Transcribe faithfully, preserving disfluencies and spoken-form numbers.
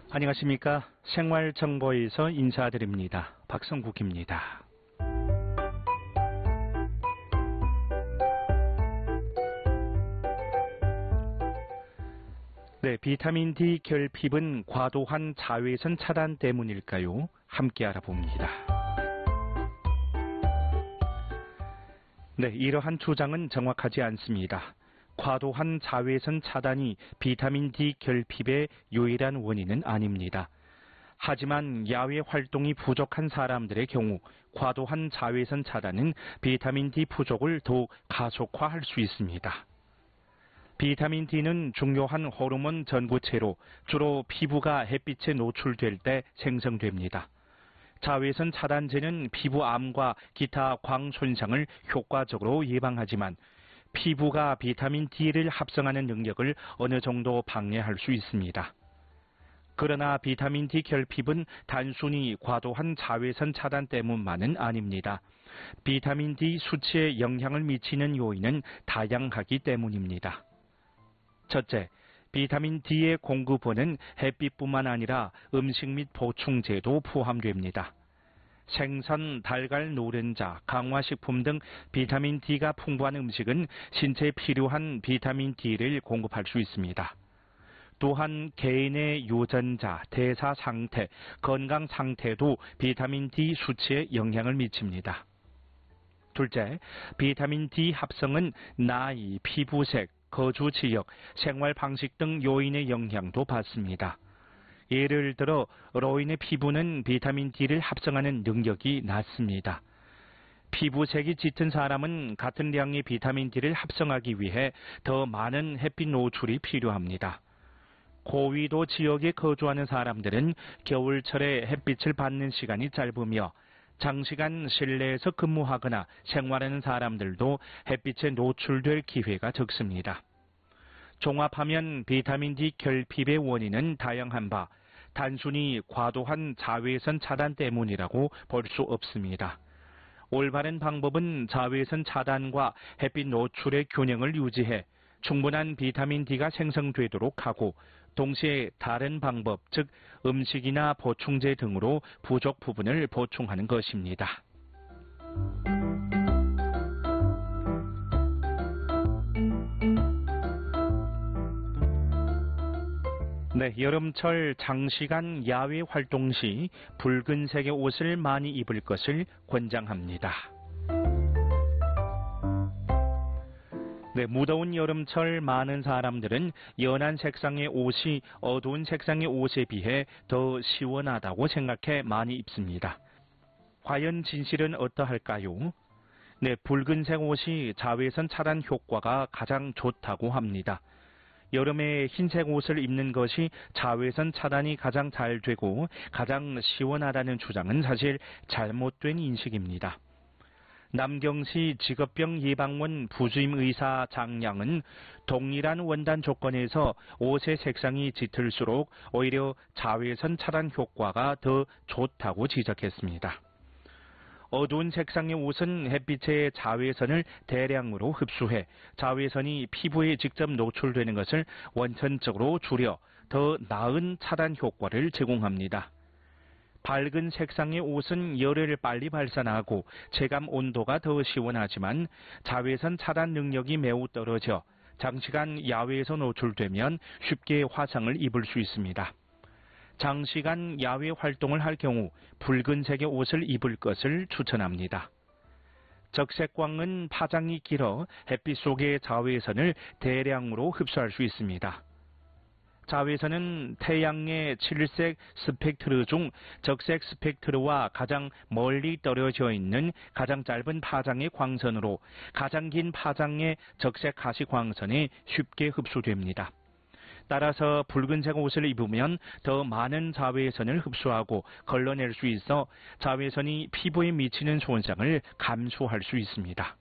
안녕하십니까. 생활정보에서 인사드립니다. 박성국입니다. 네, 비타민 D 결핍은 과도한 자외선 차단 때문일까요? 함께 알아봅니다. 네, 이러한 주장은 정확하지 않습니다. 과도한 자외선 차단이 비타민 D 결핍의 유일한 원인은 아닙니다. 하지만 야외 활동이 부족한 사람들의 경우 과도한 자외선 차단은 비타민 D 부족을 더욱 가속화할 수 있습니다. 비타민 D는 중요한 호르몬 전구체로 주로 피부가 햇빛에 노출될 때 생성됩니다. 자외선 차단제는 피부암과 기타 광 손상을 효과적으로 예방하지만 피부가 비타민 D를 합성하는 능력을 어느 정도 방해할 수 있습니다. 그러나 비타민 D 결핍은 단순히 과도한 자외선 차단 때문만은 아닙니다. 비타민 D 수치에 영향을 미치는 요인은 다양하기 때문입니다. 첫째, 비타민 D의 공급원은 햇빛뿐만 아니라 음식 및 보충제도 포함됩니다. 생선, 달걀, 노른자, 강화식품 등 비타민 D가 풍부한 음식은 신체에 필요한 비타민 D를 공급할 수 있습니다. 또한 개인의 유전자, 대사 상태, 건강 상태도 비타민 D 수치에 영향을 미칩니다. 둘째, 비타민 D 합성은 나이, 피부색, 거주 지역, 생활 방식 등 요인의 영향도 받습니다. 예를 들어 노인의 피부는 비타민 D를 합성하는 능력이 낮습니다. 피부색이 짙은 사람은 같은 량의 비타민 D를 합성하기 위해 더 많은 햇빛 노출이 필요합니다. 고위도 지역에 거주하는 사람들은 겨울철에 햇빛을 받는 시간이 짧으며 장시간 실내에서 근무하거나 생활하는 사람들도 햇빛에 노출될 기회가 적습니다. 종합하면 비타민 D 결핍의 원인은 다양한 바 단순히 과도한 자외선 차단 때문이라고 볼 수 없습니다. 올바른 방법은 자외선 차단과 햇빛 노출의 균형을 유지해 충분한 비타민 D가 생성되도록 하고 동시에 다른 방법, 즉 음식이나 보충제 등으로 부족 부분을 보충하는 것입니다. 네, 여름철 장시간 야외 활동 시 붉은색의 옷을 많이 입을 것을 권장합니다. 네, 무더운 여름철 많은 사람들은 연한 색상의 옷이 어두운 색상의 옷에 비해 더 시원하다고 생각해 많이 입습니다. 과연 진실은 어떠할까요? 네, 붉은색 옷이 자외선 차단 효과가 가장 좋다고 합니다. 여름에 흰색 옷을 입는 것이 자외선 차단이 가장 잘 되고 가장 시원하다는 주장은 사실 잘못된 인식입니다. 남경시 직업병 예방원 부주임 의사 장량은 동일한 원단 조건에서 옷의 색상이 짙을수록 오히려 자외선 차단 효과가 더 좋다고 지적했습니다. 어두운 색상의 옷은 햇빛의 자외선을 대량으로 흡수해 자외선이 피부에 직접 노출되는 것을 원천적으로 줄여 더 나은 차단 효과를 제공합니다. 밝은 색상의 옷은 열을 빨리 발산하고 체감 온도가 더 시원하지만 자외선 차단 능력이 매우 떨어져 장시간 야외에서 노출되면 쉽게 화상을 입을 수 있습니다. 장시간 야외 활동을 할 경우 붉은색의 옷을 입을 것을 추천합니다. 적색광은 파장이 길어 햇빛 속의 자외선을 대량으로 흡수할 수 있습니다. 자외선은 태양의 칠색 스펙트르 중 적색 스펙트르와 가장 멀리 떨어져 있는 가장 짧은 파장의 광선으로 가장 긴 파장의 적색 가시광선에 쉽게 흡수됩니다. 따라서 붉은색 옷을 입으면 더 많은 자외선을 흡수하고 걸러낼 수 있어 자외선이 피부에 미치는 손상을 감소할 수 있습니다.